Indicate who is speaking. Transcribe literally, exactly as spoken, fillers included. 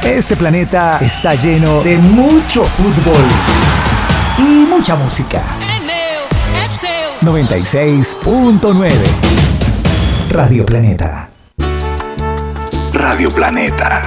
Speaker 1: Este planeta está lleno de mucho fútbol y mucha música. noventa y seis punto nueve Radio Planeta. Radio Planeta.